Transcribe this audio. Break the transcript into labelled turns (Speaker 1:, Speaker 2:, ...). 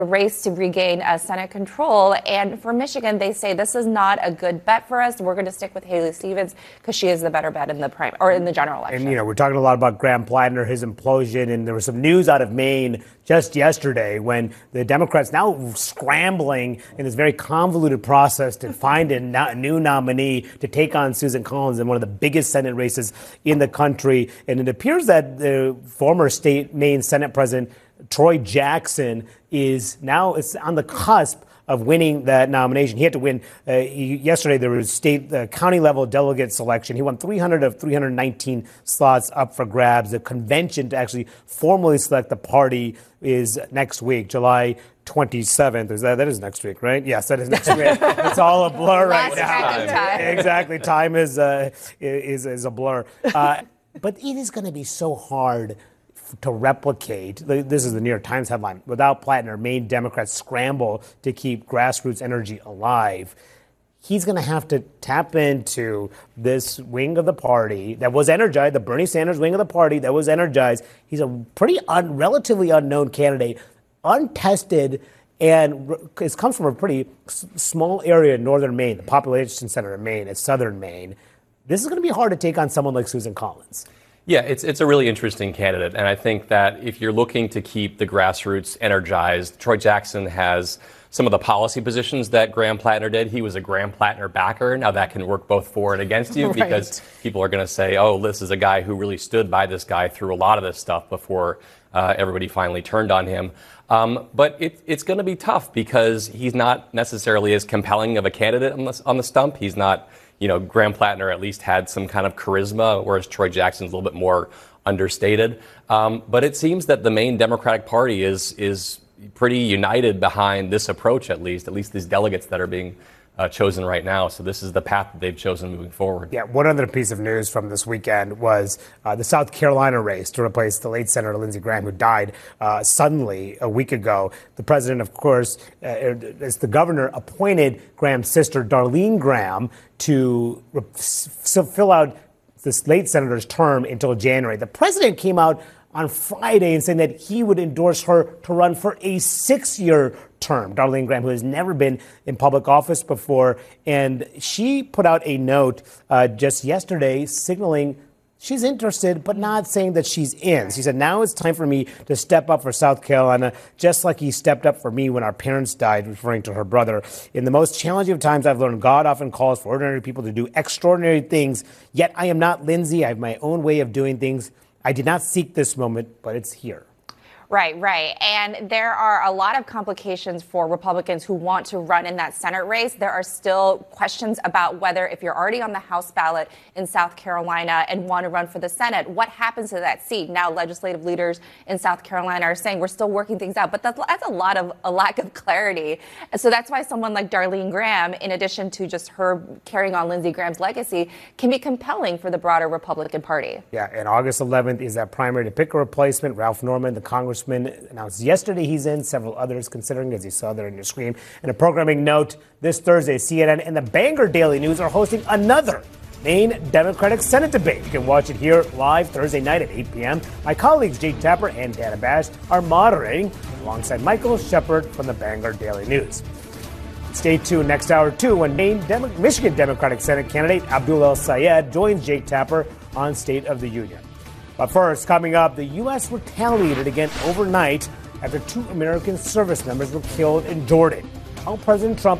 Speaker 1: race to regain Senate control. And for Michigan, they say this is not a good bet for us. We're going to stick with Haley Stevens because she is the better bet in the general election.
Speaker 2: And, we're talking a lot about Graham Plattner, his implosion. And there was some news out of Maine just yesterday when the Democrats now scrambling in this very convoluted process to find a new nominee to take on Susan Collins in one of the biggest Senate races in the country. And it appears that the former Maine Senate President Troy Jackson is now on the cusp of winning that nomination. He had to win. Yesterday, there was county level delegate selection. He won 300 of 319 slots up for grabs. The convention to actually formally select the party is next week, July 27th. That is next week, right? Yes, that is next week. It's all a blur right now. Exactly. Time is a blur. But it is going to be so hard to replicate. This is the New York Times headline. Without Plattner, Maine Democrats scramble to keep grassroots energy alive. He's going to have to tap into this wing of the party that was energized, the Bernie Sanders wing of the party that was energized. He's a pretty relatively unknown candidate, untested, and it comes from a pretty small area in northern Maine. The population center of Maine is southern Maine. This is going to be hard to take on someone like Susan Collins.
Speaker 3: Yeah, it's a really interesting candidate. And I think that if you're looking to keep the grassroots energized, Troy Jackson has some of the policy positions that Graham Plattner did. He was a Graham Plattner backer. Now that can work both for and against you because people are going to say, oh, this is a guy who really stood by this guy through a lot of this stuff before everybody finally turned on him. But it's going to be tough because he's not necessarily as compelling of a candidate on the stump. He's not, Graham Plattner at least had some kind of charisma, whereas Troy Jackson's a little bit more understated. But it seems that the Maine Democratic Party is pretty united behind this approach, at least these delegates that are being chosen right now. So this is the path that they've chosen moving forward.
Speaker 2: Yeah, one other piece of news from this weekend was the South Carolina race to replace the late Senator Lindsey Graham, who died suddenly a week ago. The president, of course, as the governor, appointed Graham's sister, Darlene Graham, to fill out this late senator's term until January. The president came out on Friday and saying that he would endorse her to run for a 6-year term. Darlene Graham, who has never been in public office before, and she put out a note just yesterday signaling she's interested, but not saying that she's in. She said, now it's time for me to step up for South Carolina, just like he stepped up for me when our parents died, referring to her brother. In the most challenging of times, I've learned God often calls for ordinary people to do extraordinary things, yet I am not Lindsey. I have my own way of doing things. I did not seek this moment, but it's here.
Speaker 1: Right. And there are a lot of complications for Republicans who want to run in that Senate race. There are still questions about whether, if you're already on the House ballot in South Carolina and want to run for the Senate, what happens to that seat? Now, legislative leaders in South Carolina are saying we're still working things out, but that's a lack of clarity. And so that's why someone like Darlene Graham, in addition to just her carrying on Lindsey Graham's legacy, can be compelling for the broader Republican Party.
Speaker 2: Yeah, and August 11th is that primary to pick a replacement. Ralph Norman, the congressman, announced yesterday he's in, several others considering, as you saw there on your screen. And a programming note, this Thursday, CNN and the Bangor Daily News are hosting another Maine Democratic Senate debate. You can watch it here live Thursday night at 8 p.m. My colleagues Jake Tapper and Dana Bash are moderating alongside Michael Shepard from the Bangor Daily News. Stay tuned next hour, too, when Michigan Democratic Senate candidate Abdul El-Sayed joins Jake Tapper on State of the Union. But first, coming up, the U.S. retaliated again overnight after 2 American service members were killed in Jordan. How President Trump